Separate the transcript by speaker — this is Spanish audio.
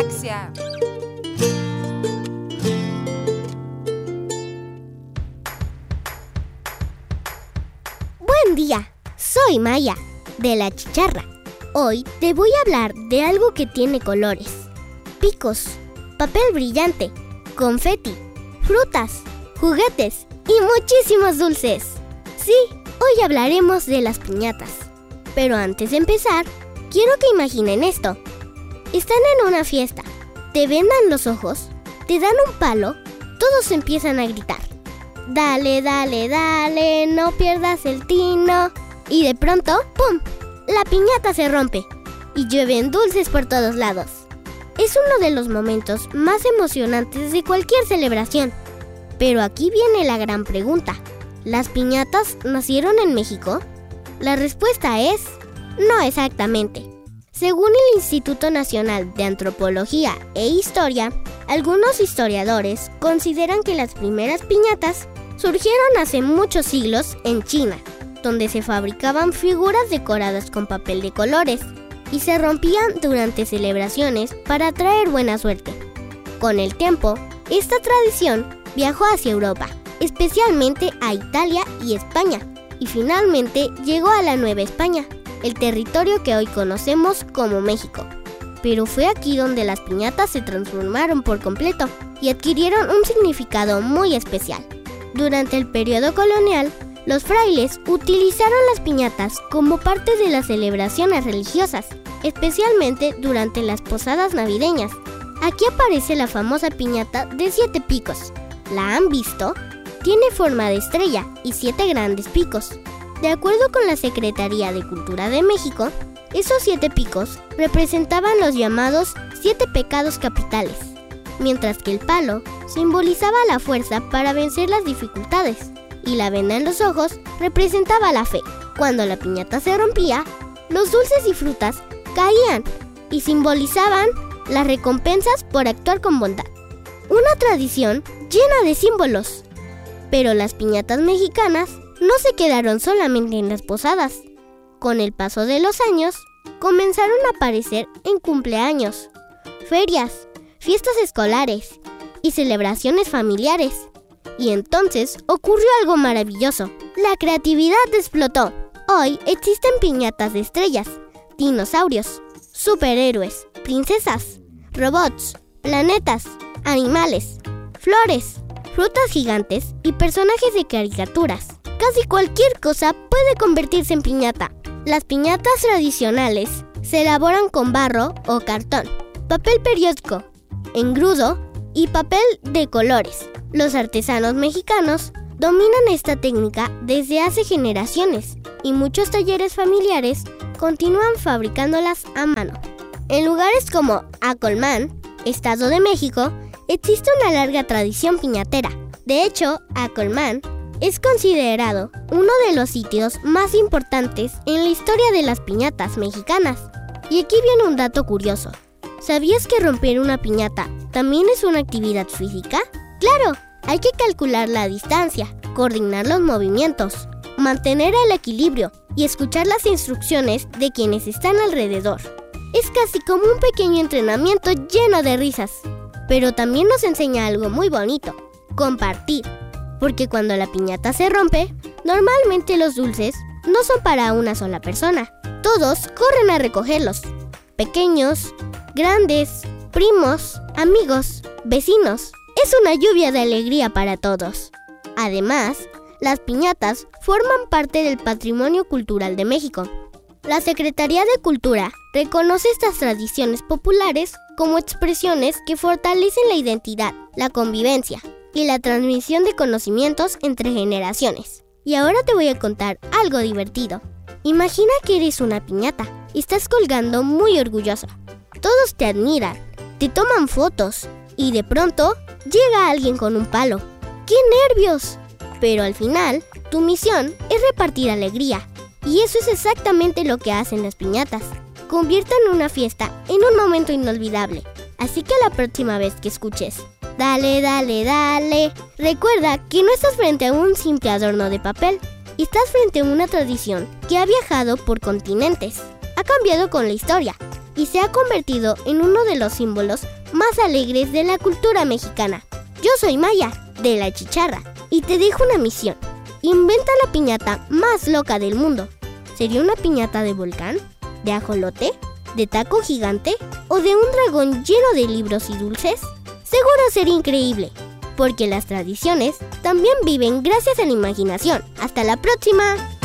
Speaker 1: Alexia.
Speaker 2: Buen día, soy Maya, de La Chicharra. Hoy te voy a hablar de algo que tiene colores: picos, papel brillante, confeti, frutas, juguetes y muchísimos dulces. Sí, hoy hablaremos de las piñatas. Pero antes de empezar, quiero que imaginen esto. Están en una fiesta, te vendan los ojos, te dan un palo, todos empiezan a gritar: dale, dale, dale, no pierdas el tino. Y de pronto, ¡pum!, la piñata se rompe y llueven dulces por todos lados. Es uno de los momentos más emocionantes de cualquier celebración. Pero aquí viene la gran pregunta: ¿las piñatas nacieron en México? La respuesta es: no exactamente. Según el Instituto Nacional de Antropología e Historia, algunos historiadores consideran que las primeras piñatas surgieron hace muchos siglos en China, donde se fabricaban figuras decoradas con papel de colores y se rompían durante celebraciones para traer buena suerte. Con el tiempo, esta tradición viajó hacia Europa, especialmente a Italia y España, y finalmente llegó a la Nueva España, el territorio que hoy conocemos como México. Pero fue aquí donde las piñatas se transformaron por completo y adquirieron un significado muy especial. Durante el periodo colonial, los frailes utilizaron las piñatas como parte de las celebraciones religiosas, especialmente durante las posadas navideñas. Aquí aparece la famosa piñata de 7 picos. ¿La han visto? Tiene forma de estrella y 7 grandes picos. De acuerdo con la Secretaría de Cultura de México, esos 7 picos representaban los llamados 7 pecados capitales, mientras que el palo simbolizaba la fuerza para vencer las dificultades y la venda en los ojos representaba la fe. Cuando la piñata se rompía, los dulces y frutas caían y simbolizaban las recompensas por actuar con bondad. Una tradición llena de símbolos. Pero las piñatas mexicanas no se quedaron solamente en las posadas. Con el paso de los años, comenzaron a aparecer en cumpleaños, ferias, fiestas escolares y celebraciones familiares. Y entonces ocurrió algo maravilloso. La creatividad explotó. Hoy existen piñatas de estrellas, dinosaurios, superhéroes, princesas, robots, planetas, animales, flores, frutas gigantes y personajes de caricaturas. Casi cualquier cosa puede convertirse en piñata. Las piñatas tradicionales se elaboran con barro o cartón, papel periódico, engrudo y papel de colores. Los artesanos mexicanos dominan esta técnica desde hace generaciones y muchos talleres familiares continúan fabricándolas a mano. En lugares como Acolmán, Estado de México, existe una larga tradición piñatera. De hecho, Acolmán es considerado uno de los sitios más importantes en la historia de las piñatas mexicanas. Y aquí viene un dato curioso. ¿Sabías que romper una piñata también es una actividad física? ¡Claro! Hay que calcular la distancia, coordinar los movimientos, mantener el equilibrio y escuchar las instrucciones de quienes están alrededor. Es casi como un pequeño entrenamiento lleno de risas. Pero también nos enseña algo muy bonito: compartir. Porque cuando la piñata se rompe, normalmente los dulces no son para una sola persona. Todos corren a recogerlos. Pequeños, grandes, primos, amigos, vecinos. Es una lluvia de alegría para todos. Además, las piñatas forman parte del patrimonio cultural de México. La Secretaría de Cultura reconoce estas tradiciones populares como expresiones que fortalecen la identidad, la convivencia y la transmisión de conocimientos entre generaciones. Y ahora te voy a contar algo divertido. Imagina que eres una piñata y estás colgando muy orgullosa. Todos te admiran, te toman fotos y de pronto llega alguien con un palo. ¡Qué nervios! Pero al final, tu misión es repartir alegría. Y eso es exactamente lo que hacen las piñatas. Convierten una fiesta en un momento inolvidable. Así que la próxima vez que escuches "dale, dale, dale", recuerda que no estás frente a un simple adorno de papel. Estás frente a una tradición que ha viajado por continentes, ha cambiado con la historia, y se ha convertido en uno de los símbolos más alegres de la cultura mexicana. Yo soy Maya, de La Chicharra, y te dejo una misión. Inventa la piñata más loca del mundo. ¿Sería una piñata de volcán? ¿De ajolote? ¿De taco gigante? ¿O de un dragón lleno de libros y dulces? Seguro sería increíble, porque las tradiciones también viven gracias a la imaginación. ¡Hasta la próxima!